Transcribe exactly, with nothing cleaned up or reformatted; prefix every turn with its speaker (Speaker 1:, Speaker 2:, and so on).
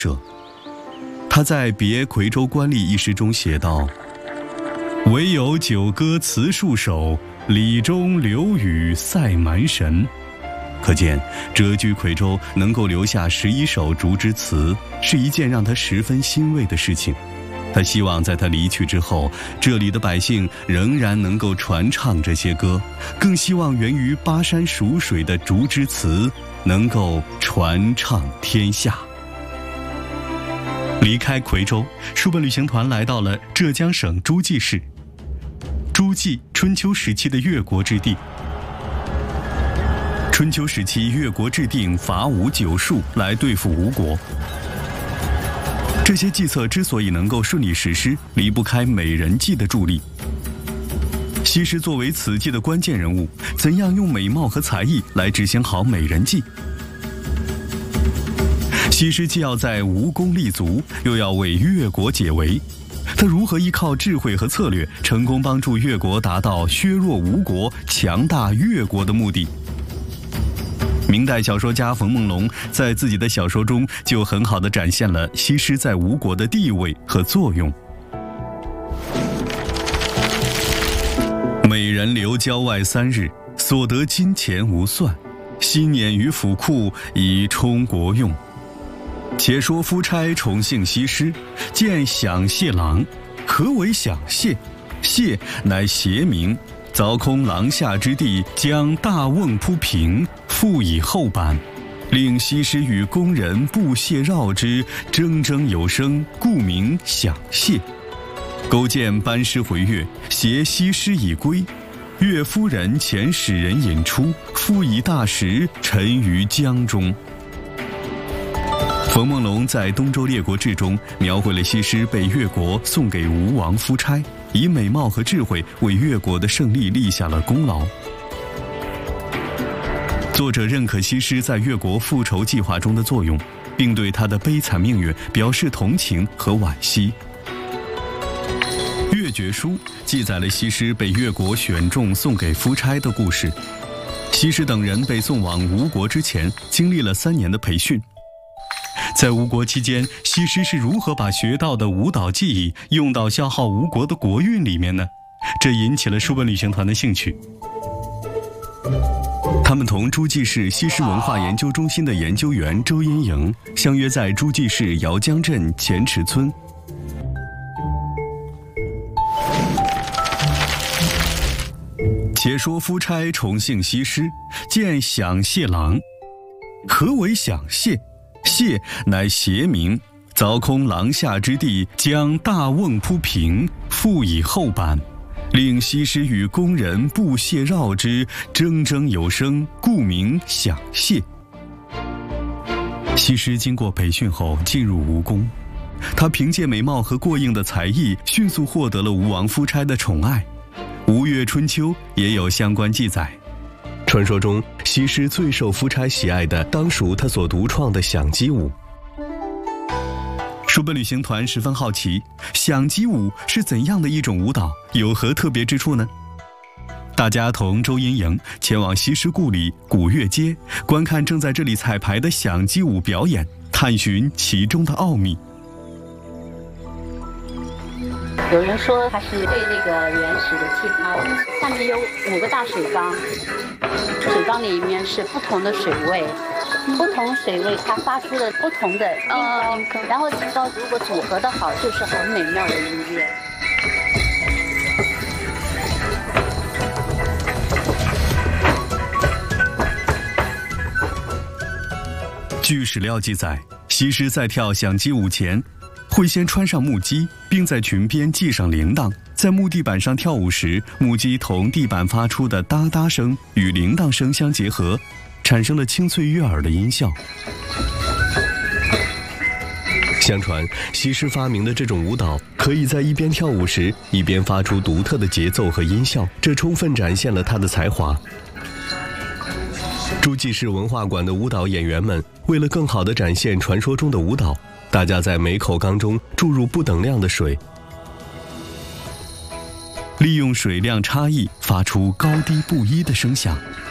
Speaker 1: 者。他在《别夔州官吏》一诗中写道：“唯有九歌词数首，李中流雨赛蛮神。”可见谪居夔州能够留下十一首竹枝词，是一件让他十分欣慰的事情。他希望在他离去之后，这里的百姓仍然能够传唱这些歌，更希望源于巴山蜀水的竹枝词能够传唱天下。离开夔州，书本旅行团来到了浙江省诸暨市。诸暨，春秋时期的越国之地。春秋时期，越国制定伐吴九术来对付吴国。这些计策之所以能够顺利实施，离不开美人计的助力。西施作为此计的关键人物，怎样用美貌和才艺来执行好美人计？西施既要在吴宫立足，又要为越国解围，他如何依靠智慧和策略，成功帮助越国达到削弱吴国、强大越国的目的？明代小说家冯梦龙在自己的小说中就很好地展现了西施在吴国的地位和作用。美人流郊外三日，所得金钱无算，昔辇于府库，以充国用。且说夫差宠幸西施，见享谢郎。何为享谢？谢乃谐名。凿空廊下之地，将大瓮铺平，覆以厚板，令西施与工人布谢绕之，铮铮有声，故名享谢。勾践班师回越，携西施以归。越夫人遣使人引出，复以大石沉于江中。冯梦龙在《东周列国志》中描绘了西施被越国送给吴王夫差，以美貌和智慧为越国的胜利立下了功劳。作者认可西施在越国复仇计划中的作用，并对她的悲惨命运表示同情和惋惜。《越绝书》记载了西施被越国选中送给夫差的故事。西施等人被送往吴国之前，经历了三年的培训。在吴国期间，西施是如何把学到的舞蹈技艺用到消耗吴国的国运里面呢？这引起了书本旅行团的兴趣。他们同诸暨市西施文化研究中心的研究员周银莹相约在诸暨市姚江镇前池村。且说夫差宠幸西施，见享谢郎。何为享谢？谢乃谐名。凿空廊下之地，将大瓮铺平，覆以厚板，令西施与工人布谢绕之，铮铮有声，故名享谢。西施经过培训后进入吴宫，她凭借美貌和过硬的才艺，迅速获得了吴王夫差的宠爱。《吴越春秋》也有相关记载。传说中，西施最受夫差喜爱的当属她所独创的响击舞。书本旅行团十分好奇，响击舞是怎样的一种舞蹈，有何特别之处呢？大家同周银莹前往西施故里古越街，观看正在这里彩排的响击舞表演，探寻其中的奥秘。
Speaker 2: 有人说它是对那个原始的气泡，下面有五个大水缸，水缸里面是不同的水位，不同水位它发出了不同的音高，然后音高如果组合的好，就是很美妙的音乐。
Speaker 1: 据史料记载，西施在跳响击舞前，会先穿上木屐，并在裙边系上铃铛，在木地板上跳舞时，木屐同地板发出的哒哒声与铃铛声相结合，产生了清脆悦耳的音效。相传，西施发明的这种舞蹈，可以在一边跳舞时，一边发出独特的节奏和音效，这充分展现了她的才华。诸暨市文化馆的舞蹈演员们，为了更好地展现传说中的舞蹈，大家在每口缸中注入不等量的水，利用水量差异发出高低不一的声响，